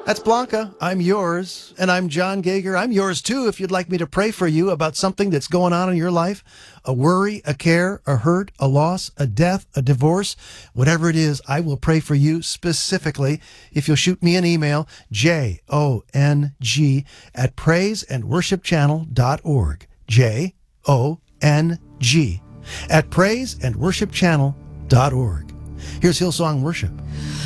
That's Blanca. I'm yours. And I'm John Gager. I'm yours too if you'd like me to pray for you about something that's going on in your life. A worry, a care, a hurt, a loss, a death, a divorce. Whatever it is, I will pray for you specifically. If you'll shoot me an email, jong@praiseandworshipchannel.org. JONG@praiseandworshipchannel.org. Here's Hillsong Worship.